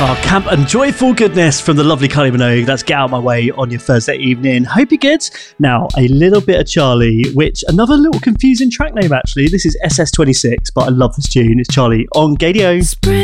Oh, camp and joyful goodness from the lovely Kylie Minogue. That's Get Out My Way on your Thursday evening. Hope you're good. Now, a little bit of Charlie, which another little confusing track name actually. This is SS26, but I love this tune. It's Charlie on Gadio.